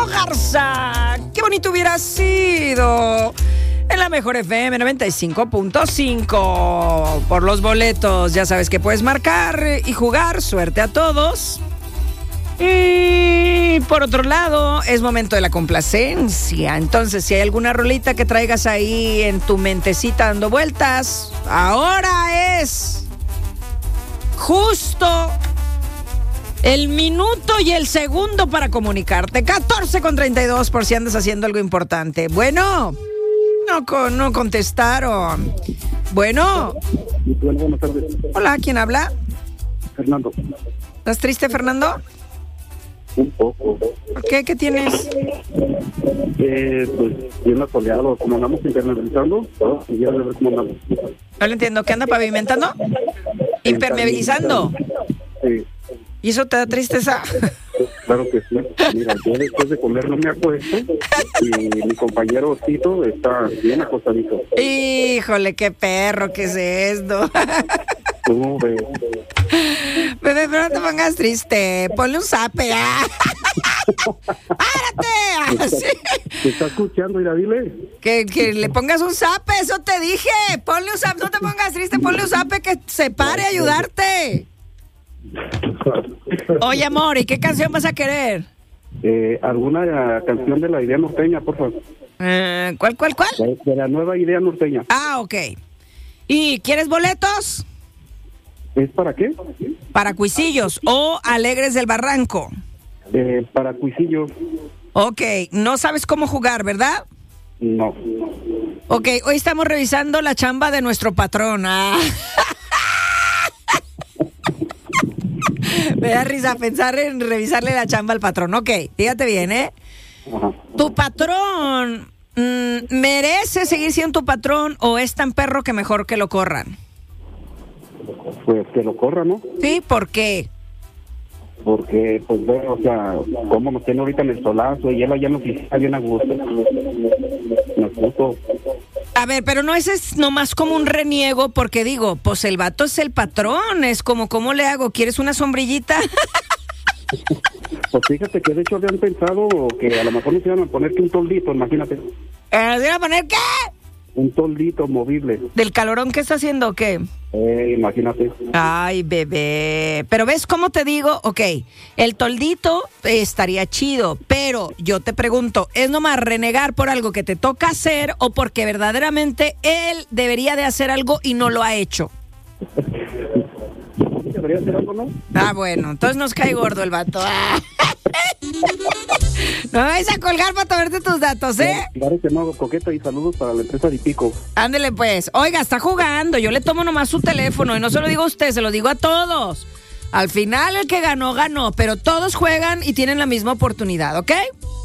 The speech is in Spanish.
Garza. Qué bonito hubiera sido. En la mejor FM 95.5. Por los boletos, ya sabes que puedes marcar y jugar. Suerte a todos. Y por otro lado, es momento de la complacencia. Entonces, si hay alguna rolita que traigas ahí en tu mentecita dando vueltas, ahora es justo el minuto y el segundo para comunicarte. 14:32 por si andas haciendo algo importante. Bueno, no contestaron. Bueno. Buenas tardes. Hola, ¿quién habla? Fernando. ¿Estás triste, Fernando? Un poco. ¿Por qué? ¿Qué tienes? Pues bien soleado, como andamos impermeabilizando, ya a ver cómo andamos. No lo entiendo. ¿Qué anda pavimentando? ¿Impermeabilizando? Sí. ¿Y eso te da tristeza? Claro que sí. Mira, yo después de comer no me acuesto y mi compañero Tito está bien acostadito. Híjole, qué perro, ¿qué es esto? Tú, Bebé, pero no te pongas triste. Ponle un zape. ¡Párate! Así. ¿Te está escuchando? Mira, dile. Que le pongas un zape, eso te dije. Ponle un zape, no te pongas triste, ponle un zape que se pare a ayudarte. Oye, amor, ¿y qué canción vas a querer? ¿Alguna canción de la idea norteña, por favor? ¿Cuál? De la nueva idea norteña. Ah, ok. ¿Y quieres boletos? ¿Es para qué? Para Cuisillos o Alegres del Barranco. Para Cuisillos. Ok, no sabes cómo jugar, ¿verdad? No. Ok, hoy estamos revisando la chamba de nuestro patrón. Me da risa pensar en revisarle la chamba al patrón. Ok, fíjate bien, ¿eh? Ajá. ¿Tu patrón merece seguir siendo tu patrón o es tan perro que mejor que lo corran? Pues que lo corra, ¿no? Sí, ¿por qué? Porque, pues, o sea, como nos tiene ahorita en el solazo y él allá en la oficina bien a gusto. Nos puso. A ver, pero no ese es nomás como un reniego, porque digo, pues el vato es el patrón, es como, ¿cómo le hago? ¿Quieres una sombrillita? Pues fíjate que de hecho habían pensado que a lo mejor nos iban a poner que un toldito, imagínate. ¿Nos iban a poner qué? Un toldito movible. ¿Del calorón que está haciendo o qué? Imagínate. Ay, bebé. Pero ¿ves cómo te digo? Ok, el toldito estaría chido, pero yo te pregunto, ¿es nomás renegar por algo que te toca hacer o porque verdaderamente él debería de hacer algo y no lo ha hecho? ¿Debería hacer algo, no? Ah, bueno, entonces nos cae gordo el vato. No me vais a colgar para tomarte tus datos, ¿eh? Claro que no, coqueta, y saludos para la empresa de Pico. Ándele pues. Oiga, está jugando. Yo le tomo nomás su teléfono y no se lo digo a usted, se lo digo a todos. Al final el que ganó, ganó, pero todos juegan y tienen la misma oportunidad, ¿ok?